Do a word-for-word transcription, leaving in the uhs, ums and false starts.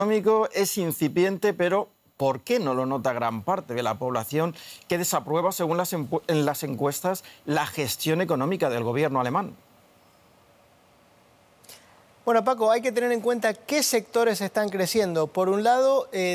económico es incipiente, pero ¿por qué no lo nota gran parte de la población que desaprueba, según las, en las encuestas, la gestión económica del gobierno alemán? Bueno, Paco, hay que tener en cuenta qué sectores están creciendo. Por un lado, eh,